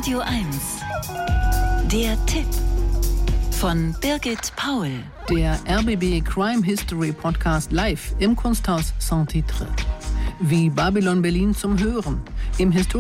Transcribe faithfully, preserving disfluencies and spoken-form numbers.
Radio eins. Der Tipp von Birgit Paul. Der R B B Crime History Podcast live im Kunsthaus Saint-Titre. Wie Babylon Berlin zum Hören. Im Historischen